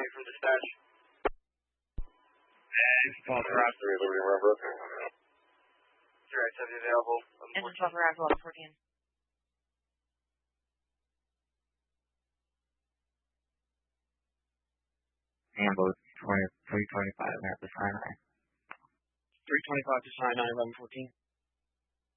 wait for dispatch. Paul Route 3, Liberty Railroad. Direct 70 available. Engine 12 arrived, 1114. Ambo 325 at the Sinai. 325 to Sinai, 1114.